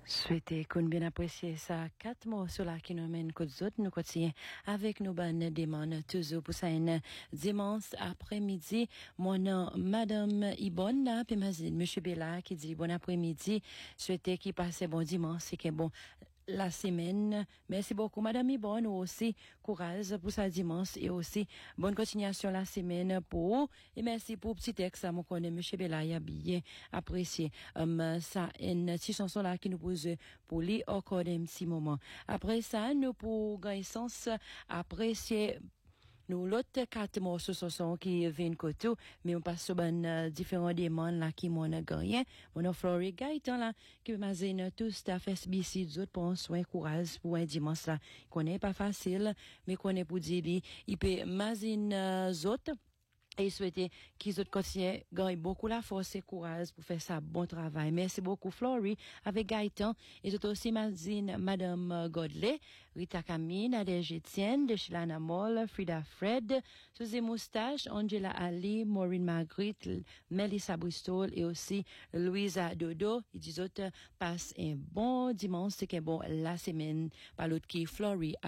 Souhaitez qu'on bien apprécier ça. 4 mots sur la qui nous mène que autres nous continuons avec nos bonnes demandes toujours pour ça un dimanche après-midi. Mon nom, Madame Yvonne là, puis Monsieur Bella qui dit bon après-midi. Souhaitez qu'il passe bon dimanche, c'est que bon la semaine. Merci beaucoup, Madame Yvonne, aussi courage pour sa dimanche et aussi bonne continuation la semaine pour et merci pour petit texte, mon connaît Monsieur Bella, il a bien apprécié. Ça, une petite chanson là qui nous pose pour lui encore un petit moment. Après ça, nous pour gagner sens apprécier nous, l'autre 4 morceaux sont qui viennent côté, mais on passe sur différents demandes là qui m'ont gagné. Mon Flori Gaëtan là, qui m'azine tout staff SBC, d'autres pour un soin courage pour un dimanche là. Qu'on est pas facile, mais qu'on est pour dire, il peut m'azine autres. Et souhaiter qu'ils autres continuent gagnent beaucoup la force et courage pour faire ça bon travail. Merci beaucoup Flory avec Gaëtan et tout aussi Madame Godley, Rita Camille, Nadège Etienne, de Shilana Moll, Frida Fred, Suzy Moustache, Angela Ali, Maureen Marguerite, Melissa Bristol et aussi Louisa Dodo. Et des autres passent un bon dimanche, c'est qu'un bon la semaine par l'autre qui Flory.